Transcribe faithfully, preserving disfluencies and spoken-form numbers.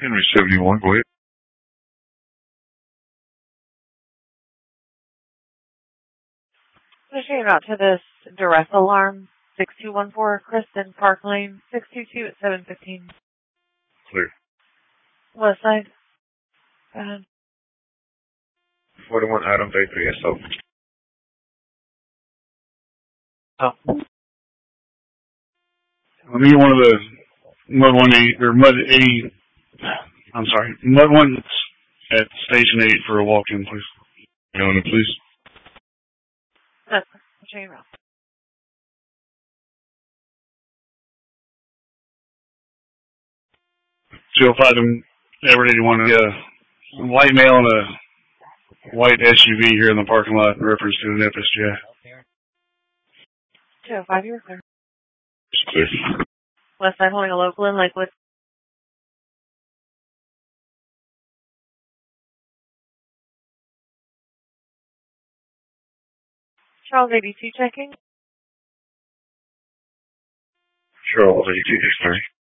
Henry seventy-one, go ahead. Pushing out to this duress alarm, six two one four Kristen Park Lane, six two two at seven fifteen. Clear. West side. Go ahead. forty-one Adam Bakery, S O. Oh. Let me get one of the Mud one eight or Mud eighty. I'm sorry, Mud one at Station eight for a walk-in, please. On it, please. That's pushing around. two oh five and Edward eighty-one. Uh, a white male and a white S U V here in the parking lot in reference to an F S J. two oh five, you're clear. It's clear. West side holding a local in Lakewood. Charles eighty-two checking. Charles eighty-two, sorry.